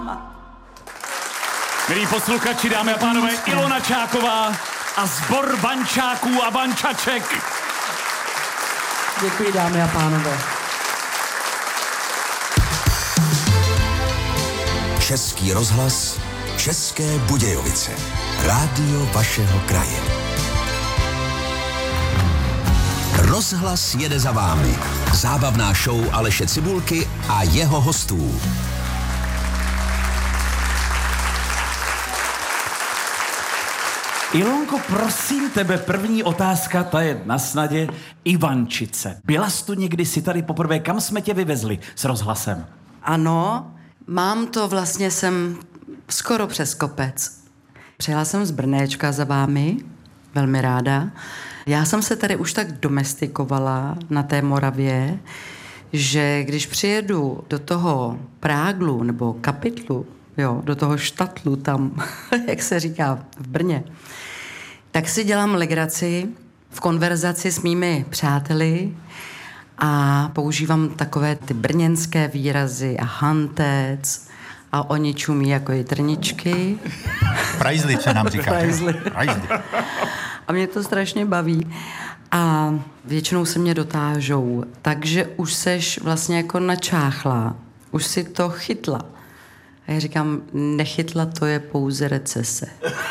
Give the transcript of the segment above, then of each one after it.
Milí posluchači, dámy a pánové, Ilona Čáková a sbor bančáků a bančaček. Děkuji, dámy a pánové. Český rozhlas, České Budějovice. Rádio vašeho kraje. Rozhlas jede za vámi. Zábavná show Aleše Cibulky a jeho hostů. Ilonko, prosím tebe, první otázka, ta je na snadě. Ivančice. Byla jsi tu někdy, si tady poprvé, kam jsme tě vyvezli s rozhlasem? Ano, mám to vlastně jsem skoro přes kopec. Přijela jsem z Brnéčka za vámi, velmi ráda. Já jsem se tady už tak domestikovala na té Moravě, že když přijedu do toho Práglu nebo Kapitlu, jo, do toho štatlu tam, jak se říká v Brně, tak si dělám legraci v konverzaci s mými přáteli a používám takové ty brněnské výrazy a hantec a oni čumí jako jitrničky. Prajzli se nám říká. Prajzli. A mě to strašně baví. A většinou se mě dotážou, takže už seš vlastně jako načáchla, už si to chytla. A já říkám, nechytla, to je pouze recese.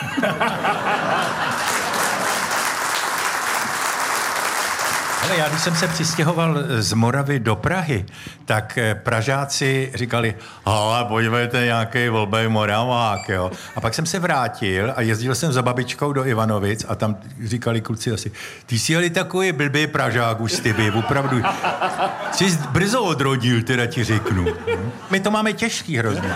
Ale já, když jsem se přistěhoval z Moravy do Prahy, tak Pražáci říkali, ale podívejte, nějaký volbej Moravák, jo. A pak jsem se vrátil a jezdil jsem za babičkou do Ivanovic a tam říkali kluci asi, ty jsi jeli takový blbý Pražák už ty by, opravdu. Jsi brzo odrodil, teda ti řeknu. My to máme těžký hrozně.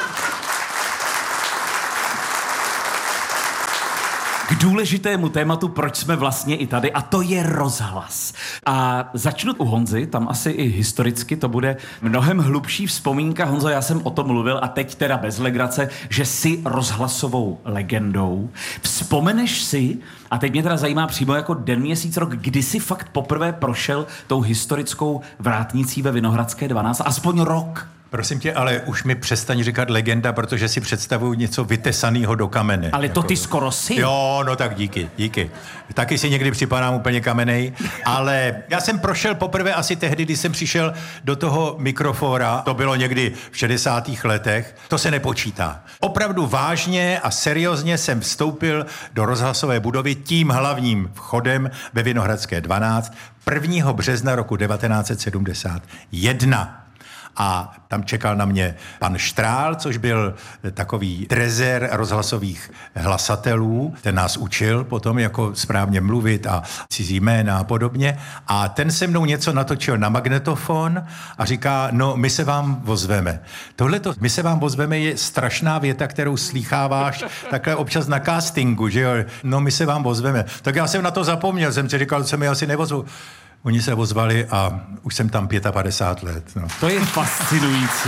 K důležitému tématu, proč jsme vlastně i tady, a to je rozhlas. A začnu u Honzy, tam asi i historicky to bude mnohem hlubší vzpomínka. Honzo, já jsem o tom mluvil a teď teda bez legrace, že jsi rozhlasovou legendou. Vzpomeneš si, a teď mě teda zajímá přímo jako den, měsíc, rok, kdy jsi fakt poprvé prošel tou historickou vrátnicí ve Vinohradské 12, aspoň rok. Prosím tě, ale už mi přestaň říkat legenda, protože si představuju něco vytesaného do kamene. Ale to ty skoro si. Jo, no tak díky. Taky si někdy připadám úplně kamenej, ale já jsem prošel poprvé asi tehdy, když jsem přišel do toho mikrofóra, to bylo někdy v 60. letech, to se nepočítá. Opravdu vážně a seriózně jsem vstoupil do rozhlasové budovy tím hlavním vchodem ve Vinohradské 12 1. března roku 1971. A tam čekal na mě pan Štrál, což byl takový trezer rozhlasových hlasatelů. Ten nás učil potom, jako správně mluvit a cizí jména a podobně. A ten se mnou něco natočil na magnetofon a říká, no my se vám ozveme. Tohleto, my se vám ozveme, je strašná věta, kterou slýcháváš takhle občas na castingu, že jo? No my se vám ozveme. Tak já jsem na to zapomněl, jsem si říkal, že se mi asi nevozvu. Oni se ozvali a už jsem tam 55 let. No. To je fascinující.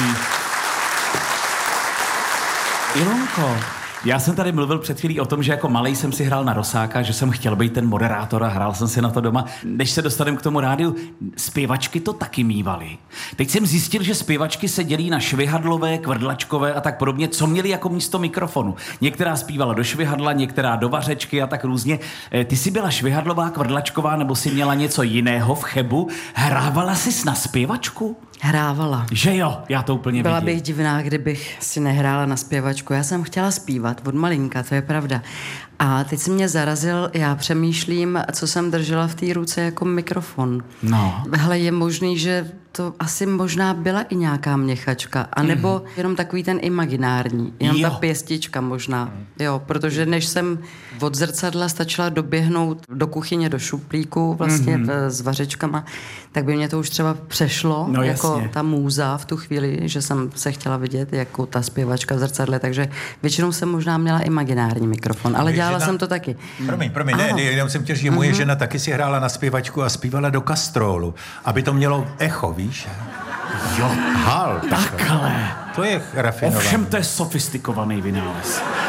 Ilonko, já jsem tady mluvil před chvílí o tom, že jako malej jsem si hrál na Rosáka, že jsem chtěl být ten moderátor a hrál jsem si na to doma. Než se dostaneme k tomu rádiu, zpěvačky to taky mívaly. Teď jsem zjistil, že zpěvačky se dělí na švihadlové, kvrdlačkové a tak podobně, co měli jako místo mikrofonu. Některá zpívala do švihadla, některá do vařečky a tak různě. Ty jsi byla švihadlová, kvrdlačková, nebo jsi měla něco jiného v Chebu? Hrávala jsi na zpěvačku? Hrávala. Že jo, já to úplně Byla vidím. bych divná, kdybych si nehrála na zpěvačku. Já jsem chtěla zpívat od malinka, to je pravda. A teď si mě zarazil, já přemýšlím, co jsem držela v té ruce jako mikrofon. No. Hele, je možný, že to asi možná byla i nějaká měchačka, anebo jenom takový ten imaginární, jenom ta pěstička možná. Jo, protože než jsem od zrcadla stačila doběhnout do kuchyně, do šuplíku vlastně s vařečkama, tak by mě to už třeba přešlo, no, jako jasně. ta můza v tu chvíli, že jsem se chtěla vidět jako ta zpěvačka v zrcadle, takže většinou jsem možná měla imaginární mikrofon, ale dělala jsem to taky. Promiň, ne, jenom jsem chtěl říct, že moje žena taky si hrála na zpěvačku a zpívala do kastrolu, aby to mělo echo, víš? Jo, Hal. takhle. To je rafinované. Ovšem to je sofistikovaný vynález.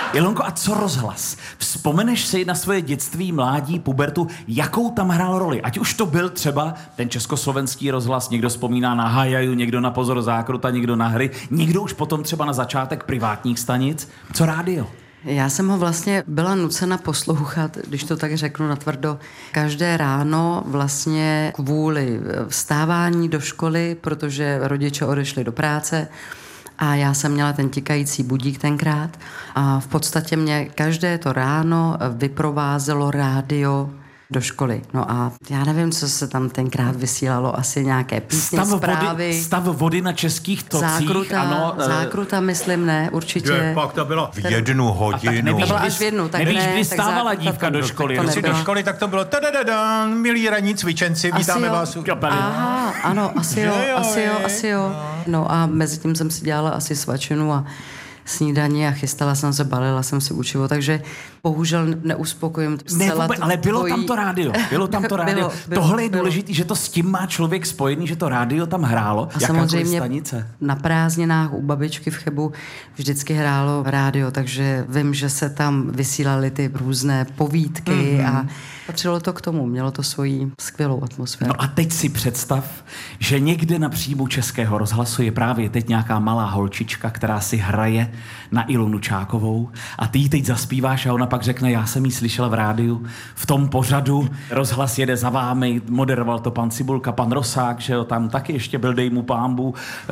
Ilonko, a co rozhlas? Vzpomeneš si na svoje dětství, mládí, pubertu, jakou tam hrál roli? Ať už to byl třeba ten československý rozhlas, někdo vzpomíná na Hajaju, někdo na Pozor zákruta, někdo na hry, někdo už potom třeba na začátek privátních stanic. Co rádio? Já jsem ho vlastně byla nucena poslouchat, když to tak řeknu natvrdo, každé ráno vlastně kvůli vstávání do školy, protože rodiče odešli do práce a já jsem měla ten tikající budík tenkrát a v podstatě mě každé to ráno vyprovázelo rádio do školy. No a já nevím, co se tam tenkrát vysílalo, asi nějaké písně, zprávy. Stav vody na českých tocích. Zákruta, ano, zákruta, myslím, ne, určitě. Je, pak to bylo v 1 hodinu. To bylo až v 1, tak nevíš, ne, kdy tak stávala zákruta dívka to do bylo, školy. tak to Když jsi do nebylo. školy, tak to bylo milí ranní cvičenci, vítáme vás. Aha, ano, asi jo. No a mezi tím jsem si dělala asi svačinu a snídaní a chystala jsem se, balila jsem si učivo, takže bohužel neuspokojím zcela ale bylo tam to rádio. Bylo tam to rádio. Tohle je důležité, že to s tím má člověk spojený, že to rádio tam hrálo. A samozřejmě stanice. na prázdninách u babičky v Chebu vždycky hrálo rádio, takže vím, že se tam vysílaly ty různé povídky a patřilo to k tomu, mělo to svoji skvělou atmosféru. No a teď si představ, že někde na příjmu Českého rozhlasu je právě teď nějaká malá holčička, která si hraje na Ilonu Čákovou a ty jí teď zaspíváš a ona pak řekne, já jsem jí slyšela v rádiu, v tom pořadu, rozhlas jede za vámi, moderoval to pan Cibulka, pan Rosák, že jo, tam taky ještě byl, dej mu pámbu.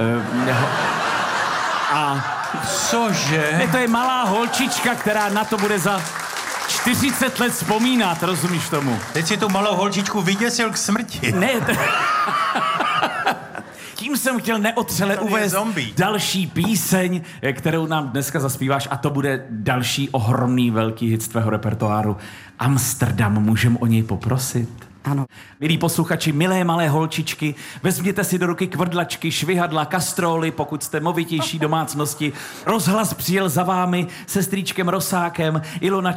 A Cože? ne, to je malá holčička, která na to bude za 40 let vzpomínat, rozumíš tomu? Teď si tu malou holčičku vyděsil k smrti. Ne, tím jsem chtěl neotřele uvést další píseň, kterou nám dneska zaspíváš a to bude další ohromný velký hit z tvého repertoáru. Amsterdam, můžem o něj poprosit? Ano. Milí posluchači, milé malé holčičky, vezměte si do ruky kvrdlačky, švihadla, kastróly, pokud jste movitější domácnosti. Rozhlas přijel za vámi se strýčkem Rosákem, Ilona